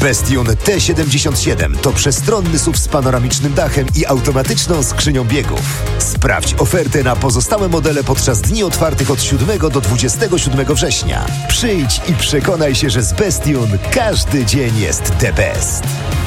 Bestune T77 to przestronny SUV z panoramicznym dachem i automatyczną skrzynią biegów. Sprawdź ofertę na pozostałe modele podczas dni otwartych od 7 do 27 września. Przyjdź i przekonaj się, że z Bestune każdy dzień jest the best.